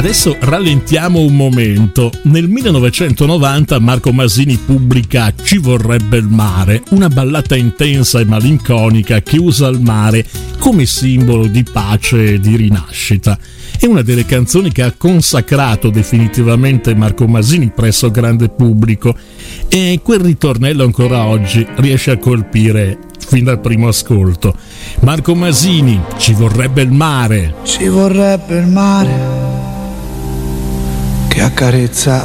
Adesso rallentiamo un momento. Nel 1990 Marco Masini pubblica Ci vorrebbe il mare, una ballata intensa e malinconica che usa il mare come simbolo di pace e di rinascita. È una delle canzoni che ha consacrato definitivamente Marco Masini presso il grande pubblico, e quel ritornello ancora oggi riesce a colpire fin dal primo ascolto. Marco Masini, Ci vorrebbe il mare. Ci vorrebbe il mare che accarezza